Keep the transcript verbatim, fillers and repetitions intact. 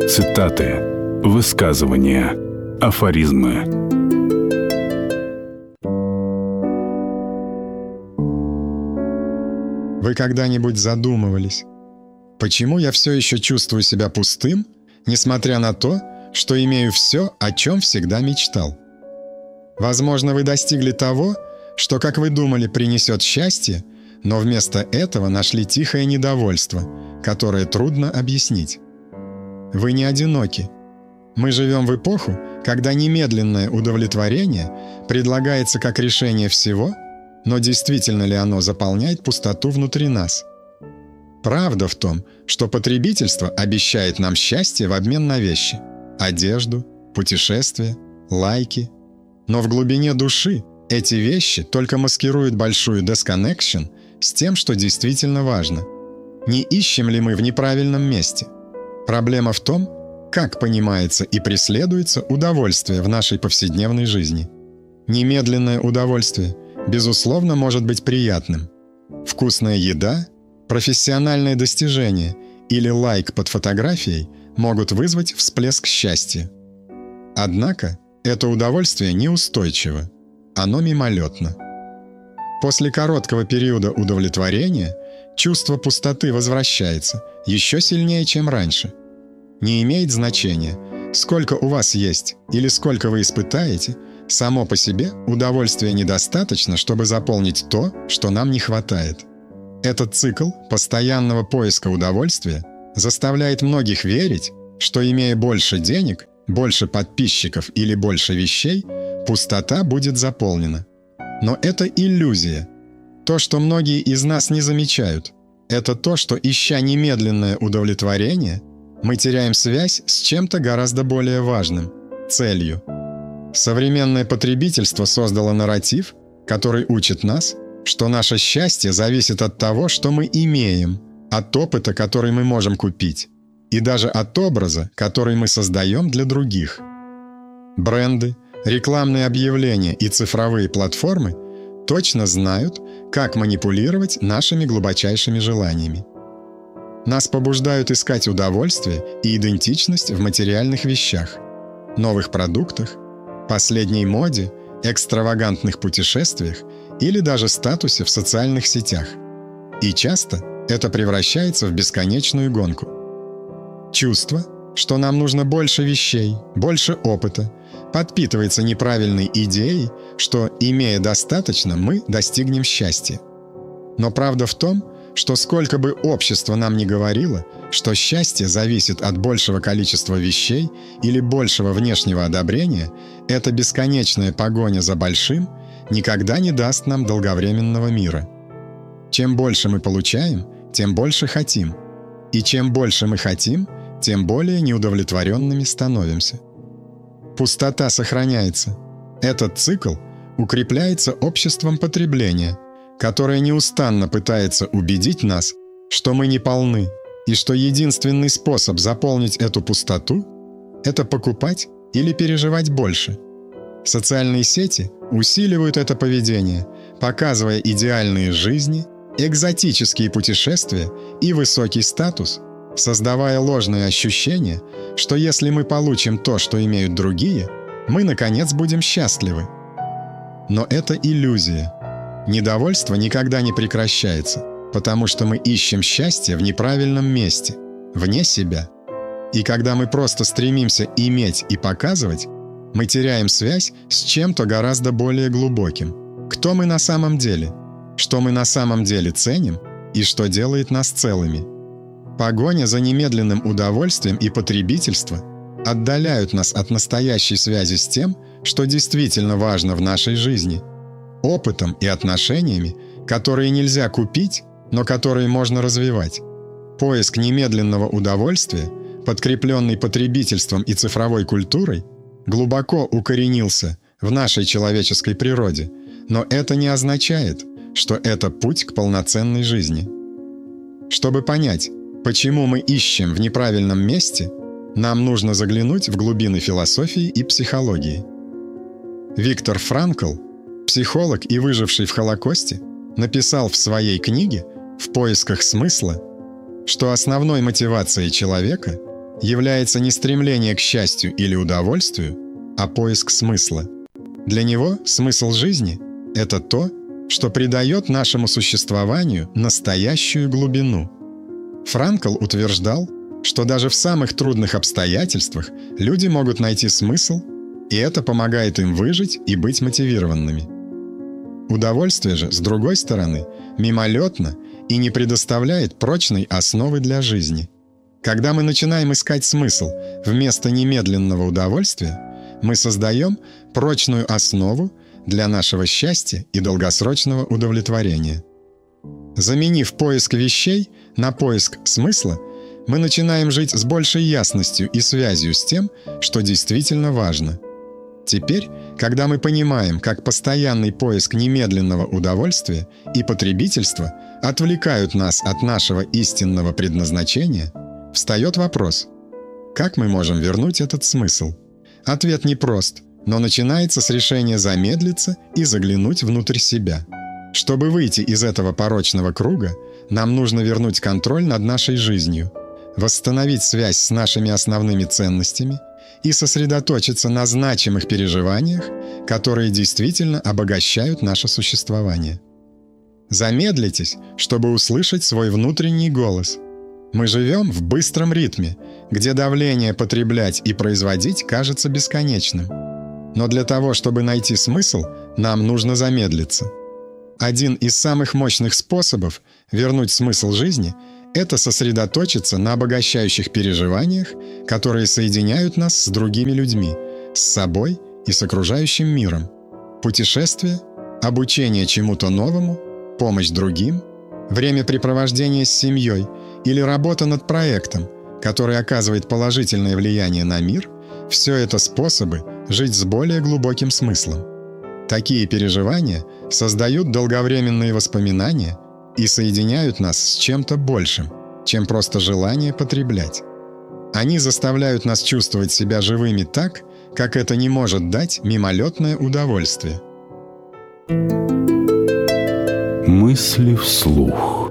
Цитаты, высказывания, афоризмы. Вы когда-нибудь задумывались, почему я все еще чувствую себя пустым, несмотря на то, что имею все, о чем всегда мечтал? Возможно, вы достигли того, что, как вы думали, принесет счастье, но вместо этого нашли тихое недовольство, которое трудно объяснить. Вы не одиноки. Мы живем в эпоху, когда немедленное удовлетворение предлагается как решение всего, но действительно ли оно заполняет пустоту внутри нас? Правда в том, что потребительство обещает нам счастье в обмен на вещи – одежду, путешествия, лайки. Но в глубине души эти вещи только маскируют большую disconnection с тем, что действительно важно. Не ищем ли мы в неправильном месте? Проблема в том, как понимается и преследуется удовольствие в нашей повседневной жизни. Немедленное удовольствие, безусловно, может быть приятным. Вкусная еда, профессиональное достижение или лайк под фотографией могут вызвать всплеск счастья. Однако это удовольствие неустойчиво, оно мимолетно. После короткого периода удовлетворения чувство пустоты возвращается еще сильнее, чем раньше. Не имеет значения, сколько у вас есть или сколько вы испытаете, само по себе удовольствия недостаточно, чтобы заполнить то, что нам не хватает. Этот цикл постоянного поиска удовольствия заставляет многих верить, что, имея больше денег, больше подписчиков или больше вещей, пустота будет заполнена. Но это иллюзия. То, что многие из нас не замечают, это то, что, ища немедленное удовлетворение, мы теряем связь с чем-то гораздо более важным – целью. Современное потребительство создало нарратив, который учит нас, что наше счастье зависит от того, что мы имеем, от опыта, который мы можем купить, и даже от образа, который мы создаем для других. Бренды, рекламные объявления и цифровые платформы точно знают, как манипулировать нашими глубочайшими желаниями. Нас побуждают искать удовольствие и идентичность в материальных вещах, новых продуктах, последней моде, экстравагантных путешествиях или даже статусе в социальных сетях. И часто это превращается в бесконечную гонку. Чувство, что нам нужно больше вещей, больше опыта, подпитывается неправильной идеей, что, имея достаточно, мы достигнем счастья. Но правда в том, что сколько бы общество нам ни говорило, что счастье зависит от большего количества вещей или большего внешнего одобрения, эта бесконечная погоня за большим никогда не даст нам долговременного мира. Чем больше мы получаем, тем больше хотим. И чем больше мы хотим, тем более неудовлетворенными становимся. Пустота сохраняется. Этот цикл укрепляется обществом потребления, которое неустанно пытается убедить нас, что мы не полны, и что единственный способ заполнить эту пустоту – это покупать или переживать больше. Социальные сети усиливают это поведение, показывая идеальные жизни, экзотические путешествия и высокий статус, создавая ложное ощущение, что если мы получим то, что имеют другие, мы, наконец, будем счастливы. Но это иллюзия. Недовольство никогда не прекращается, потому что мы ищем счастье в неправильном месте, вне себя. И когда мы просто стремимся иметь и показывать, мы теряем связь с чем-то гораздо более глубоким. Кто мы на самом деле? Что мы на самом деле ценим? И что делает нас целыми? Погоня за немедленным удовольствием и потребительство отдаляют нас от настоящей связи с тем, что действительно важно в нашей жизни, опытом и отношениями, которые нельзя купить, но которые можно развивать. Поиск немедленного удовольствия, подкрепленный потребительством и цифровой культурой, глубоко укоренился в нашей человеческой природе, но это не означает, что это путь к полноценной жизни. Чтобы понять, почему мы ищем в неправильном месте, нам нужно заглянуть в глубины философии и психологии. Виктор Франкл, психолог и выживший в Холокосте, написал в своей книге «В поисках смысла», что основной мотивацией человека является не стремление к счастью или удовольствию, а поиск смысла. Для него смысл жизни — это то, что придает нашему существованию настоящую глубину. Франкл утверждал, что даже в самых трудных обстоятельствах люди могут найти смысл, и это помогает им выжить и быть мотивированными. Удовольствие же, с другой стороны, мимолетно и не предоставляет прочной основы для жизни. Когда мы начинаем искать смысл вместо немедленного удовольствия, мы создаем прочную основу для нашего счастья и долгосрочного удовлетворения. Заменив поиск вещей на поиск смысла, мы начинаем жить с большей ясностью и связью с тем, что действительно важно. Теперь, когда мы понимаем, как постоянный поиск немедленного удовольствия и потребительства отвлекают нас от нашего истинного предназначения, встает вопрос: как мы можем вернуть этот смысл? Ответ непрост, но начинается с решения замедлиться и заглянуть внутрь себя. Чтобы выйти из этого порочного круга, нам нужно вернуть контроль над нашей жизнью, восстановить связь с нашими основными ценностями и сосредоточиться на значимых переживаниях, которые действительно обогащают наше существование. Замедлитесь, чтобы услышать свой внутренний голос. Мы живем в быстром ритме, где давление потреблять и производить кажется бесконечным. Но для того, чтобы найти смысл, нам нужно замедлиться. Один из самых мощных способов вернуть смысл жизни — это сосредоточиться на обогащающих переживаниях, которые соединяют нас с другими людьми, с собой и с окружающим миром. Путешествие, обучение чему-то новому, помощь другим, времяпрепровождение с семьей или работа над проектом, который оказывает положительное влияние на мир — все это способы жить с более глубоким смыслом. Такие переживания создают долговременные воспоминания и соединяют нас с чем-то большим, чем просто желание потреблять. Они заставляют нас чувствовать себя живыми так, как это не может дать мимолетное удовольствие. Мысли вслух.